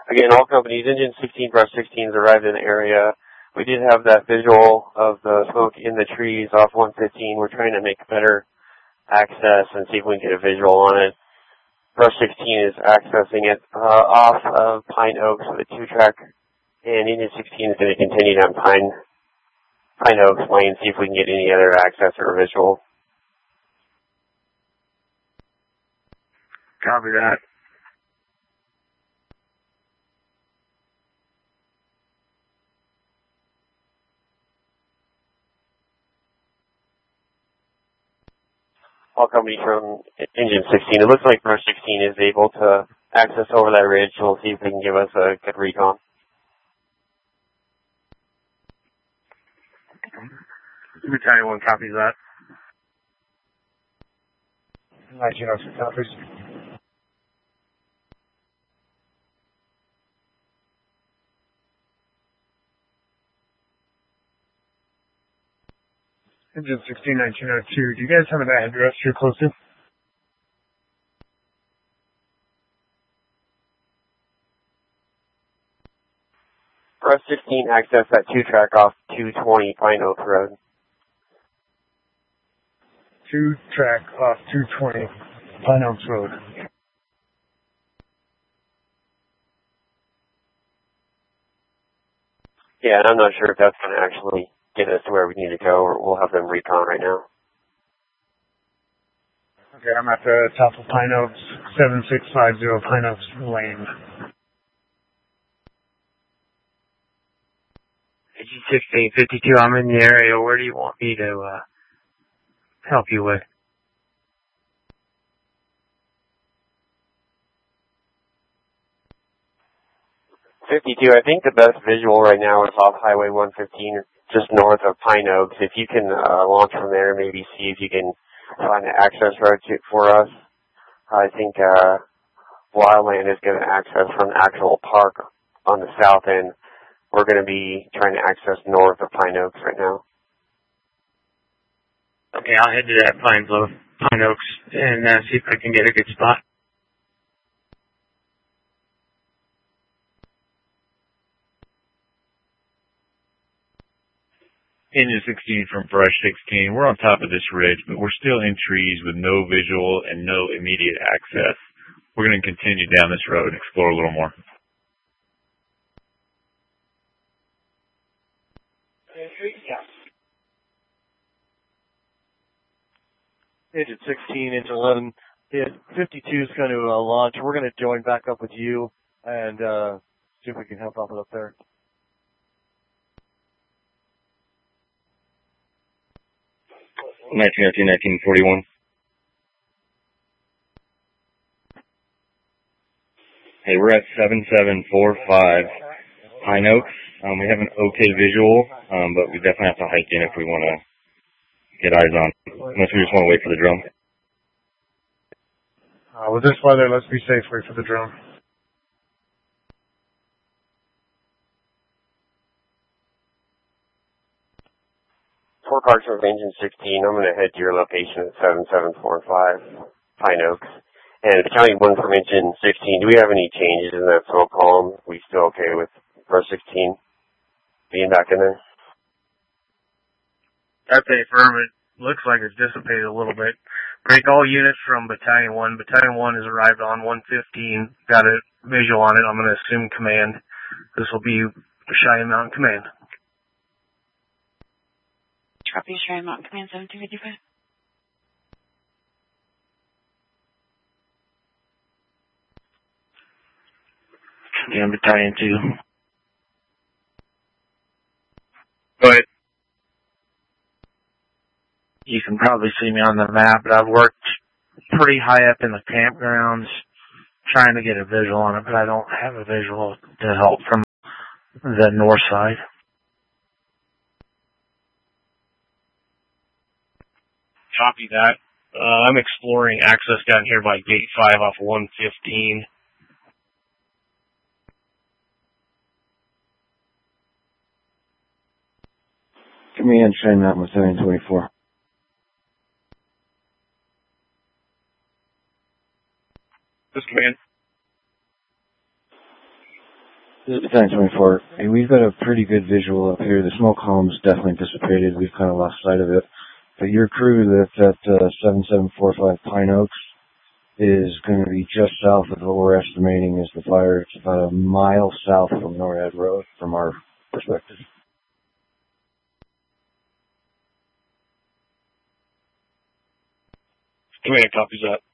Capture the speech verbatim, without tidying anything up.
Again, all companies, Engine sixteen, Brush sixteen has arrived in the area. We did have that visual of the smoke in the trees off one fifteen. We're trying to make better access and see if we can get a visual on it. Brush sixteen is accessing it uh, off of Pine Oaks with a two-track, and Engine sixteen is going to continue down Pine, Pine Oaks Lane, see if we can get any other access or visual. Copy that. All companies from Engine sixteen. It looks like Brush sixteen is able to access over that ridge. We'll see if they can give us a good recon. Battalion one copies that. nineteen oh six copies. Engine sixteen, nineteen oh two. Do you guys have an address you're close to? Brush sixteen access that two-track off two twenty Pine Oak Road. Two-track off two twenty Pine Oaks Road. Yeah, and I'm not sure if that's going to actually get us to where we need to go, or we'll have them recon right now. Okay, I'm at the top of Pine Oaks, seven six five zero Pine Oaks Lane. Engine sixteen fifty-two, I'm in the area. Where do you want me to uh, help you with? fifty-two, I think the best visual right now is off Highway one fifteen, just north of Pine Oaks. If you can uh, launch from there, maybe see if you can find an access road to, for us. I think uh, Wildland is going to access from the actual park on the south end. We're going to be trying to access north of Pine Oaks right now. Okay, I'll head to that Pine, Pine Oaks and uh, see if I can get a good spot. Engine sixteen from Brush sixteen. We're on top of this ridge, but we're still in trees with no visual and no immediate access. We're going to continue down this road and explore a little more. Engine sixteen, Engine eleven. Yeah, fifty-two is going to uh, launch. We're going to join back up with you and uh, see if we can help out up there. nineteen oh two, nineteen forty-one. Hey, we're at seven seven four five Pine Oaks. Um, we have an okay visual, um, but we definitely have to hike in if we want to get eyes on, unless we just want to wait for the drone. Uh, with this weather, let's be safe, wait for the drone. Four cars from Engine sixteen. I'm going to head to your location at seven seven four five Pine Oaks. And Battalion one from Engine sixteen, do we have any changes in that smoke column? Are we still okay with Brush sixteen being back in there? That's a firm. It looks like it's dissipated a little bit. Break all units from Battalion one. Battalion one has arrived on one fifteen. Got a visual on it. I'm going to assume command. This will be Cheyenne Mountain Command. Copy, Cheyenne Mountain Command seventeen fifty-five. Yeah, Battalion two. Go ahead. You can probably see me on the map, but I've worked pretty high up in the campgrounds trying to get a visual on it, but I don't have a visual to help from the north side. Copy that. Uh, I'm exploring access down here by Gate five off one fifteen. Command, Cheyenne Mountain, Battalion twenty-four. This command. Battalion twenty-four, hey, we've got a pretty good visual up here. The smoke column's definitely dissipated. We've kind of lost sight of it. But your crew that's at uh, seven seven four five Pine Oaks is going to be just south of what we're estimating is the fire. It's about a mile south from Norhead Road from our perspective. Command copies that.